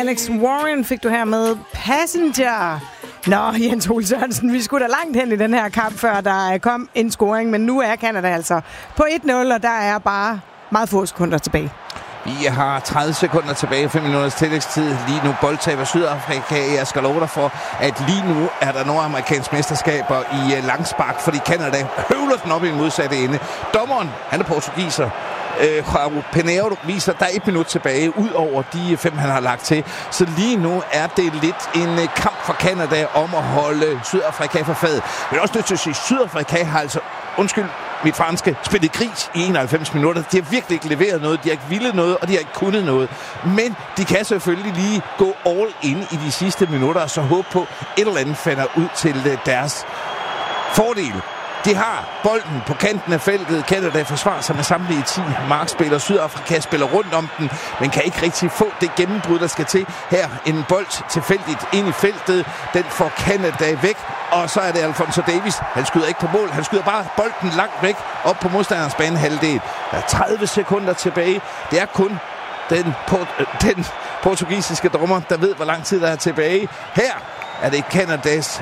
Alex Warren fik du her med Passenger. Nå, Jens Ole Sørensen, vi skulle da langt hen i den her kamp, før der kom en scoring, men nu er Canada altså på 1-0, og der er bare meget få sekunder tilbage. Vi har 30 sekunder tilbage, 5 minutters tillægstid. Lige nu boldtaber Sydafrika. Jeg skal love dig for, at lige nu er der nordamerikanske mesterskaber i langspark, fordi Canada høvler den op i en modsatte ende. Dommeren, han er portugiser. João Pinheiro viser, der er 1 minut tilbage, ud over de 5, han har lagt til. Så lige nu er det lidt en kamp for Canada om at holde Sydafrika for fadet. Men også nødt til at sige, at Sydafrika har altså, undskyld mit franske, spillet gris i 91 minutter. De har virkelig ikke leveret noget, de har ikke villet noget, og de har ikke kunnet noget. Men de kan selvfølgelig lige gå all in i de sidste minutter, og så håbe på, et eller andet finder ud til deres fordel. De har bolden på kanten af feltet. Canada forsvarer sig med samtlige 10 markspillere. Sydafrika spiller rundt om den, men kan ikke rigtig få det gennembrud, der skal til. Her en bold tilfældigt ind i feltet. Den får Canada væk, og så er det Alfonso Davies. Han skyder ikke på mål. Han skyder bare bolden langt væk op på modstanderens banehalvdel. Der er 30 sekunder tilbage. Det er kun den portugisiske dommer, der ved, hvor lang tid der er tilbage. Her er det Canadas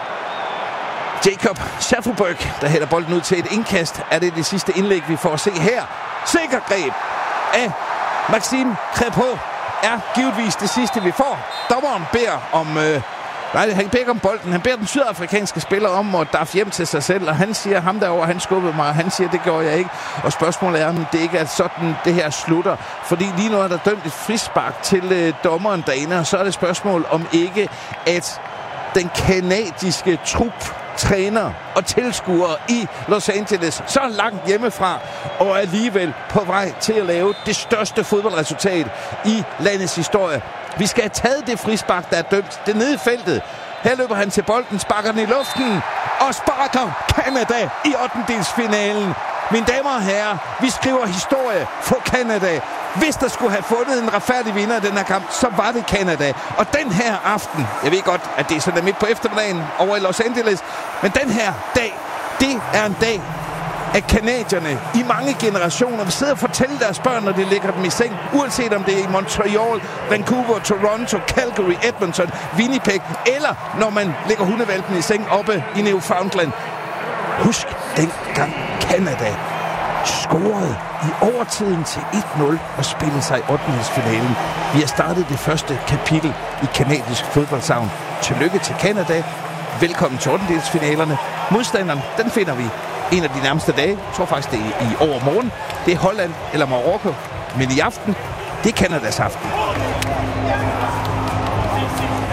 Jacob Schaffelberg, der hælder bolden ud til et indkast. Er det sidste indlæg, vi får at se her? Sikker greb af Maxime Crépeau er givetvis det sidste, vi får. Dommeren beder om... han beder ikke om bolden. Han beder den sydafrikanske spiller om at darfe hjem til sig selv, og han siger, ham derovre, han skubbede mig, og han siger, det gjorde jeg ikke. Og spørgsmålet er, om det ikke er sådan, det her slutter. Fordi lige nu er der dømt et frispark til dommeren derinde, og så er det spørgsmål om ikke, at den kanadiske trup, træner og tilskuere i Los Angeles så langt hjemmefra, og alligevel på vej til at lave det største fodboldresultat i landets historie. Vi skal have taget det frispark, der er dømt. Det nede i feltet. Her løber han til bolden, sparker den i luften og sparker Canada i 8-delsfinalen. Mine damer og herrer, vi skriver historie for Canada. Hvis der skulle have fundet en retfærdig vinder i den her kamp, så var det Canada. Og den her aften, jeg ved godt, at det er sådan midt på eftermiddagen over i Los Angeles, men den her dag, det er en dag, at canadierne i mange generationer vil sidde og fortælle deres børn, når de lægger dem i seng, uanset om det er i Montreal, Vancouver, Toronto, Calgary, Edmonton, Winnipeg, eller når man lægger hundevalpen i seng oppe i Newfoundland. Husk dengang Canada scorede i overtiden til 1-0 og spillede sig i 8-delsfinalen. Vi har startet det første kapitel i kanadisk fodboldsavn. Tillykke til Canada. Velkommen til 8-delsfinalerne. Modstanderen, den finder vi en af de nærmeste dage. Jeg tror faktisk, det er i overmorgen. Det er Holland eller Marokko. Men i aften, det er Canadas aften.